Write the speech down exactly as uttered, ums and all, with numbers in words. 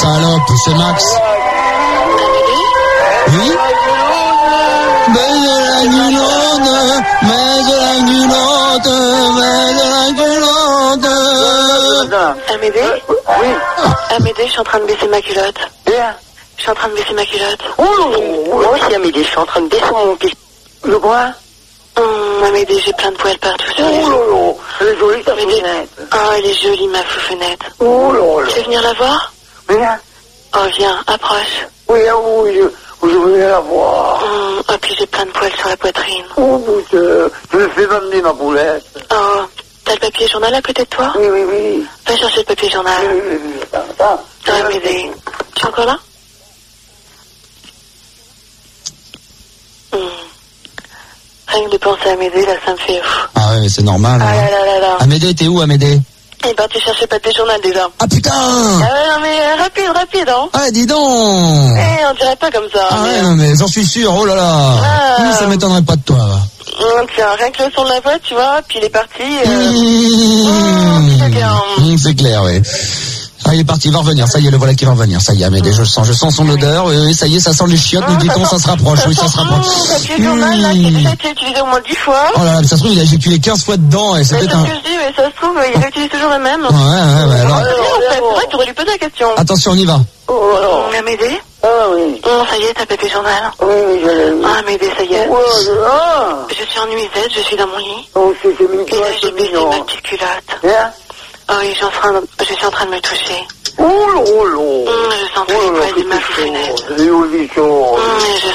salope, c'est Max. Oui. Mais de la gueulante, mais de la gueulante, mais de la gueulante. Amédée? Oui. Amédée, je suis en train de baisser ma culotte. Bien. Je suis en train de baisser ma culotte. Oh, moi aussi, Amédée, je suis en train de baisser mon pied. Le quoi? Hum, Amédée, j'ai plein de poils partout sur les Oh, joues. lolo, elle est jolie, ta Amédée. foufenette. Oh, elle est jolie, ma foufenette. Oh, lolo. Tu veux venir la voir? Viens. Oh, viens, approche. Oui, ah oui, je, je voulais la voir. Hum, oh, puis j'ai plein de poils sur la poitrine. Oh, putain, je me fais m'amener ma poulette. Oh, t'as le papier journal à côté de toi? Oui, oui, oui. Va chercher le papier journal. Oui, oui, oui, attends, attends. Oh, Amédée. Tu es encore là? Hum. Rien que de penser à Amédée, là, ça me fait ouf. Ah ouais, mais c'est normal. Ah Hein. là là là là. Amédée, t'es où, Amédée? Eh ben, tu cherchais pas tes journal déjà. Ah putain! Ah ouais, non mais euh, rapide, rapide, hein. Ah, dis donc! Eh, on dirait pas comme ça. Ah mais, ouais, euh, non, mais j'en suis sûr, oh là là! Ah. Hum, ça m'étonnerait pas de toi. hum, tiens, rien que le son de la voix, tu vois, puis il est parti. Euh... Mmh. c'est clair. Mmh, c'est clair, oui. Ah, il est parti, il va revenir, ça y est, le voilà qui va revenir, ça y est, Amédée, je le sens, je sens son odeur, oui, oui, ça y est, ça sent les chiottes, nous dit-on, ça se rapproche, oui, ça se rapproche. Mmh, papier journal, là, qui a déjà été utilisé au moins dix fois. Oh là là, mais ça se trouve, il a éjaculé quinze fois dedans, et c'est Mais c'est peut-être ce un... que je dis, mais ça se trouve, il utilise toujours le même. Ouais, ouais, ouais, alors... C'est bien, en fait, c'est vrai que tu aurais lui posé la question. Attention, on y va. Oh, alors. Hum, Amédée? Ah, oui. Hum, ça y est, t'as papier journal. Oui, oui, je l'ai vu. Ah, Amédée, ça y est. Ouais, je... Ah. Je suis en nuisette, je suis dans mon lit. Oh, c'est c'est mignon, Et là, j'ai c'est baissé mignon. ma petite culotte. Hein? Oh oui, je suis en train de, je suis en train de me toucher. Oh, lolo. Hum, je sens tous les poils de ma foufenette. C'est joli, chaud. Hum, je